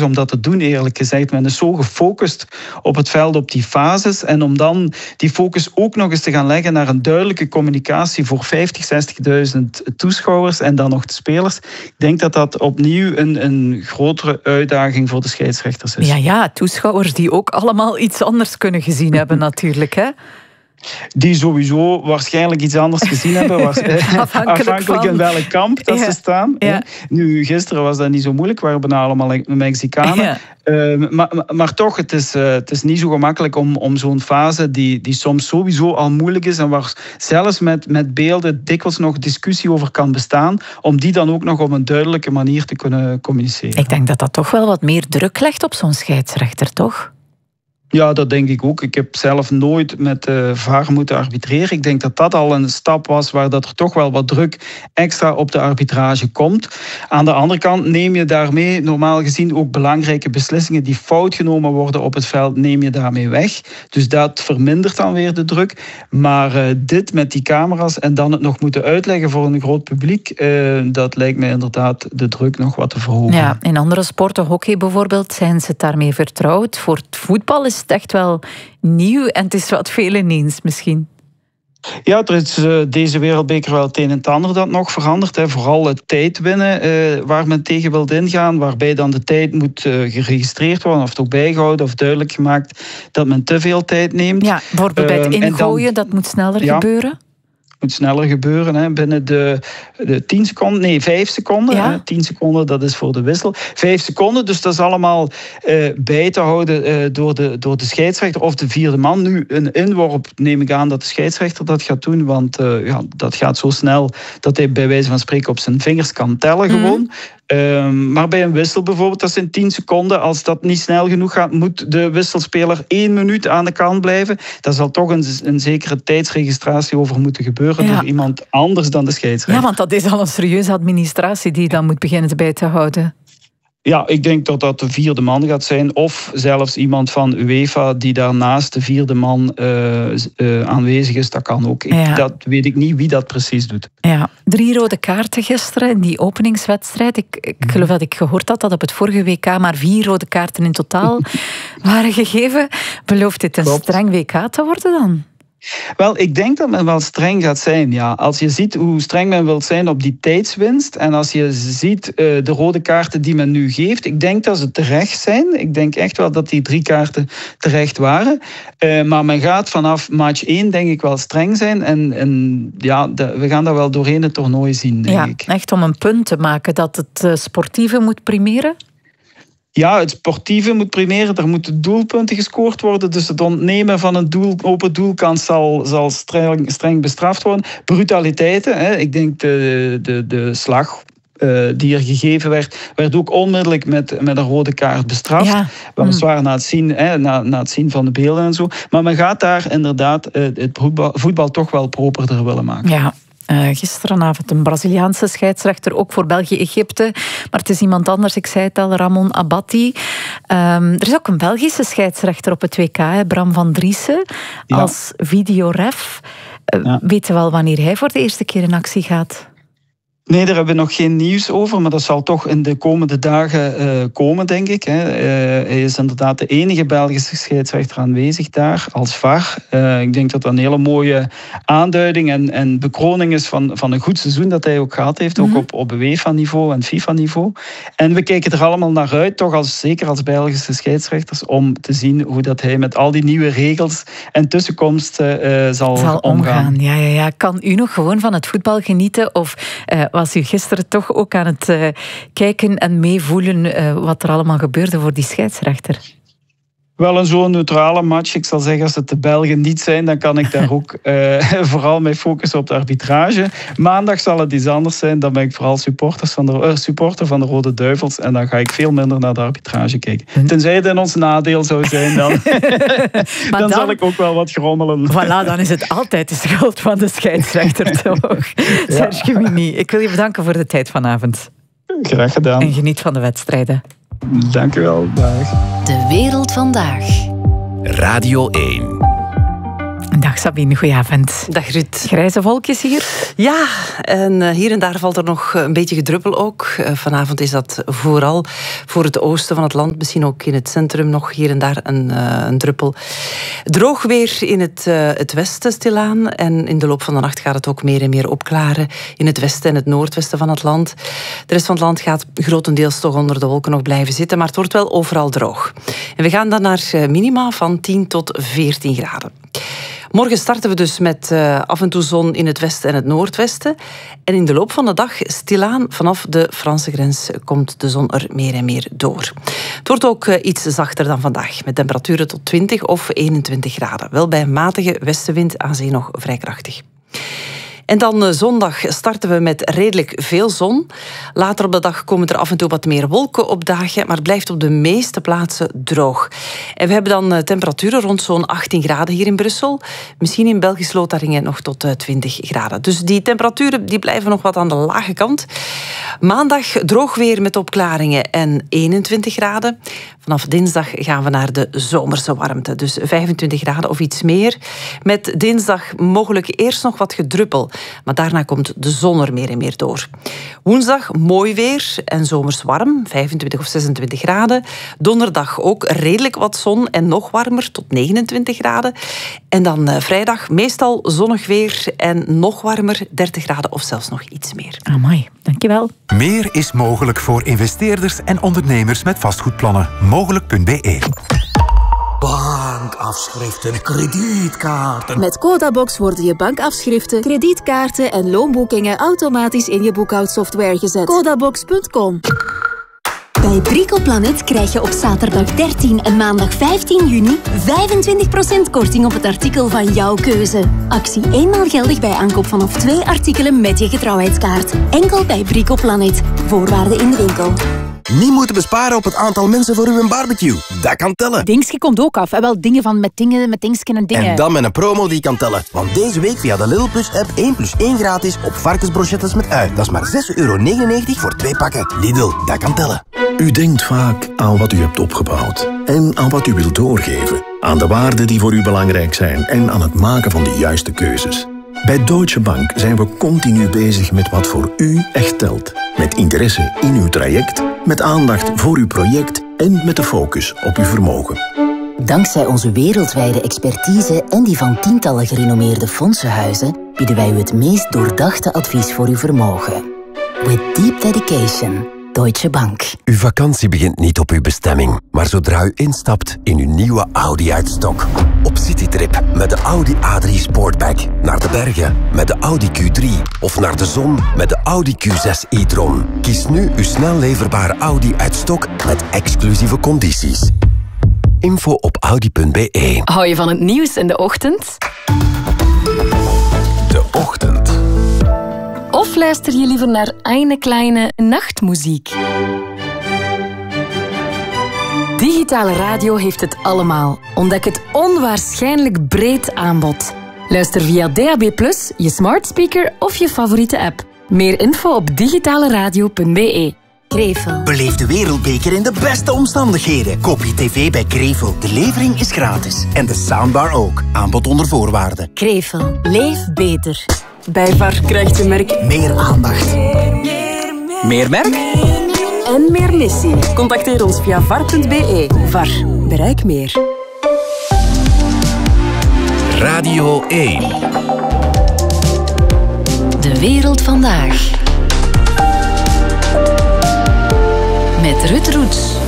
is om dat te doen, eerlijk gezegd. Men is zo gefocust op het veld, op die fases. En om dan die focus ook nog eens te gaan leggen naar een duidelijke communicatie voor 50.000, 60.000 toeschouwers en dan nog de spelers. Ik denk dat dat opnieuw een grotere uitdaging voor de scheidsrechters is. Ja, toeschouwers die ook allemaal iets anders kunnen gezien hebben natuurlijk, hè? Die sowieso waarschijnlijk iets anders gezien hebben. Afhankelijk in welk kamp dat ze staan. Ja. Nu, gisteren was dat niet zo moeilijk. We waren bijna allemaal Mexicanen. Ja. Maar toch, het is niet zo gemakkelijk om zo'n fase die soms sowieso al moeilijk is en waar zelfs met beelden dikwijls nog discussie over kan bestaan, om die dan ook nog op een duidelijke manier te kunnen communiceren. Ik denk dat dat toch wel wat meer druk legt op zo'n scheidsrechter, toch? Ja, dat denk ik ook. Ik heb zelf nooit met VAR moeten arbitreren. Ik denk dat dat al een stap was waar dat er toch wel wat druk extra op de arbitrage komt. Aan de andere kant neem je daarmee normaal gezien ook belangrijke beslissingen die fout genomen worden op het veld, neem je daarmee weg. Dus dat vermindert dan weer de druk. Maar dit met die camera's en dan het nog moeten uitleggen voor een groot publiek, dat lijkt mij inderdaad de druk nog wat te verhogen. Ja, in andere sporten, hockey bijvoorbeeld, zijn ze daarmee vertrouwd. Voor het voetbal is het echt wel nieuw en het is wat veel ineens misschien. Ja, er is deze wereldbeker wel het een en het ander dat nog verandert. Hè. Vooral het tijd winnen waar men tegen wil ingaan, waarbij dan de tijd moet geregistreerd worden of toch bijgehouden of duidelijk gemaakt dat men te veel tijd neemt. Ja, bijvoorbeeld bij het ingooien, dat moet sneller gebeuren. Moet sneller gebeuren. Hè. Binnen de 10 seconden, nee, 5 seconden. Ja. Hè. 10 seconden, dat is voor de wissel. 5 seconden, dus dat is allemaal bij te houden door de scheidsrechter of de vierde man. Nu, een inworp neem ik aan dat de scheidsrechter dat gaat doen, want dat gaat zo snel dat hij bij wijze van spreken op zijn vingers kan tellen gewoon. Maar bij een wissel bijvoorbeeld, dat zijn 10 seconden. Als dat niet snel genoeg gaat, moet de wisselspeler 1 minuut aan de kant blijven. Daar zal toch een zekere tijdsregistratie over moeten gebeuren door iemand anders dan de scheidsrechter. Ja, want dat is al een serieuze administratie die dan moet beginnen bij te houden. Ja, ik denk dat dat de vierde man gaat zijn. Of zelfs iemand van UEFA die daarnaast de vierde man aanwezig is. Dat kan ook. Dat weet ik niet wie dat precies doet. Ja, 3 rode kaarten gisteren in die openingswedstrijd. Ik geloof dat ik gehoord had dat op het vorige WK maar 4 rode kaarten in totaal waren gegeven. Belooft dit een streng WK te worden dan? Wel, ik denk dat men wel streng gaat zijn, ja. Als je ziet hoe streng men wil zijn op die tijdswinst en als je ziet de rode kaarten die men nu geeft, ik denk dat ze terecht zijn. Ik denk echt wel dat die 3 kaarten terecht waren. Maar men gaat vanaf match 1 denk ik wel streng zijn en we gaan dat wel doorheen het toernooi zien, denk ik. Echt om een punt te maken dat het sportieve moet primeren? Ja, het sportieve moet primeren. Er moeten doelpunten gescoord worden. Dus het ontnemen van een open doelkans zal streng bestraft worden. Brutaliteiten. Hè. Ik denk de slag die er gegeven werd ook onmiddellijk met een rode kaart bestraft. Ja. Weliswaar na het zien van de beelden en zo. Maar men gaat daar inderdaad het voetbal toch wel properder willen maken. Ja. Gisteravond een Braziliaanse scheidsrechter, ook voor België-Egypte. Maar het is iemand anders, ik zei het al, Ramon Abatti. Er is ook een Belgische scheidsrechter op het WK, Bram van Driessen, als videoref. Weten we al wanneer hij voor de eerste keer in actie gaat? Nee, daar hebben we nog geen nieuws over, maar dat zal toch in de komende dagen komen, denk ik. Hij is inderdaad de enige Belgische scheidsrechter aanwezig daar als VAR. Ik denk dat dat een hele mooie aanduiding en bekroning is van een goed seizoen dat hij ook gehad heeft, ook op UEFA-niveau en FIFA-niveau. En we kijken er allemaal naar uit, toch zeker als Belgische scheidsrechters, om te zien hoe dat hij met al die nieuwe regels en tussenkomsten zal omgaan. Ja. Kan u nog gewoon van het voetbal genieten of was u gisteren toch ook aan het kijken en meevoelen wat er allemaal gebeurde voor die scheidsrechter? Wel een zo'n neutrale match. Ik zal zeggen, als het de Belgen niet zijn, dan kan ik daar ook vooral mee focussen op de arbitrage. Maandag zal het iets anders zijn. Dan ben ik vooral supporter van de Rode Duivels. En dan ga ik veel minder naar de arbitrage kijken. Tenzij het in ons nadeel zou zijn, dan zal ik ook wel wat grommelen. Voilà, dan is het altijd de schuld van de scheidsrechter, toch? Serge Gemini, ik wil je bedanken voor de tijd vanavond. Graag gedaan. En geniet van de wedstrijden. Dank u wel. Dag. De wereld vandaag. Radio 1. Dag Sabine, goedenavond. Dag Ruud. Grijze wolkjes hier? Ja, en hier en daar valt er nog een beetje gedruppel ook. Vanavond is dat vooral voor het oosten van het land. Misschien ook in het centrum nog hier en daar een druppel. Droog weer in het westen stilaan. En in de loop van de nacht gaat het ook meer en meer opklaren. In het westen en het noordwesten van het land. De rest van het land gaat grotendeels toch onder de wolken nog blijven zitten. Maar het wordt wel overal droog. En we gaan dan naar minima van 10 tot 14 graden. Morgen starten we dus met af en toe zon in het westen en het noordwesten. En in de loop van de dag stilaan vanaf de Franse grens komt de zon er meer en meer door. Het wordt ook iets zachter dan vandaag, met temperaturen tot 20 of 21 graden. Wel bij een matige westenwind, aan zee nog vrij krachtig. En dan zondag starten we met redelijk veel zon. Later op de dag komen er af en toe wat meer wolken opdagen, maar het blijft op de meeste plaatsen droog. En we hebben dan temperaturen rond zo'n 18 graden hier in Brussel. Misschien in Belgisch Lotharingen nog tot 20 graden. Dus die temperaturen die blijven nog wat aan de lage kant. Maandag droog weer met opklaringen en 21 graden. Vanaf dinsdag gaan we naar de zomerse warmte. Dus 25 graden of iets meer. Met dinsdag mogelijk eerst nog wat gedruppel. Maar daarna komt de zon er meer en meer door. Woensdag mooi weer en zomers warm, 25 of 26 graden. Donderdag ook redelijk wat zon en nog warmer, tot 29 graden. En dan vrijdag meestal zonnig weer en nog warmer, 30 graden of zelfs nog iets meer. Amai, dankjewel. Meer is mogelijk voor investeerders en ondernemers met vastgoedplannen. Mogelijk.be. Bankafschriften, kredietkaarten. Met Codabox worden je bankafschriften, kredietkaarten en loonboekingen automatisch in je boekhoudsoftware gezet. Codabox.com. Bij Bricoplanet krijg je op zaterdag 13 en maandag 15 juni 25% korting op het artikel van jouw keuze. Actie eenmaal geldig bij aankoop vanaf 2 artikelen met je getrouwheidskaart. Enkel bij Bricoplanet. Voorwaarden in de winkel. Niet moeten besparen op het aantal mensen voor uw barbecue. Dat kan tellen. Dingske komt ook af. En wel dingen van met dingsken en dingen. En dan met een promo die kan tellen. Want deze week via de Lidl Plus app 1 plus 1 gratis op varkensbrochettes met ui. Dat is maar €6,99 voor 2 pakken. Lidl, dat kan tellen. U denkt vaak aan wat u hebt opgebouwd. En aan wat u wilt doorgeven. Aan de waarden die voor u belangrijk zijn. En aan het maken van de juiste keuzes. Bij Deutsche Bank zijn we continu bezig met wat voor u echt telt. Met interesse in uw traject, met aandacht voor uw project en met de focus op uw vermogen. Dankzij onze wereldwijde expertise en die van tientallen gerenommeerde fondsenhuizen bieden wij u het meest doordachte advies voor uw vermogen. With deep dedication, Deutsche Bank. Uw vakantie begint niet op uw bestemming, maar zodra u instapt in uw nieuwe Audi uit stok. Op citytrip met de Audi A3 Sportback. Naar de bergen met de Audi Q3. Of naar de zon met de Audi Q6 e-tron. Kies nu uw snel leverbare Audi uit stok met exclusieve condities. Info op audi.be. Hou je van het nieuws in de ochtend? De ochtend. Of luister je liever naar eine kleine nachtmuziek? Digitale radio heeft het allemaal. Ontdek het onwaarschijnlijk breed aanbod. Luister via DAB+, je smart speaker of je favoriete app. Meer info op digitaleradio.be. Krevel. Beleef de wereldbeker in de beste omstandigheden. Koop je tv bij Krevel. De levering is gratis. En de soundbar ook. Aanbod onder voorwaarden. Krevel. Leef beter. Bij VAR krijgt je merk meer aandacht. meer merk en meer missie. Contacteer ons via var.be. VAR. Bereik meer. Radio 1. De wereld vandaag. Met Ruud Roets.